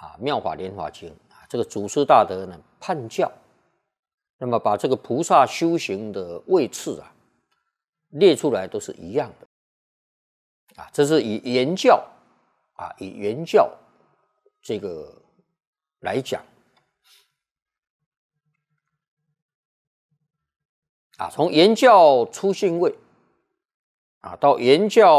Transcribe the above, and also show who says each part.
Speaker 1: 妙法莲华经这个祖师大德呢判教，那么把这个菩萨修行的位次列出来都是一样的这是以原教这个来讲从原教初信位到原教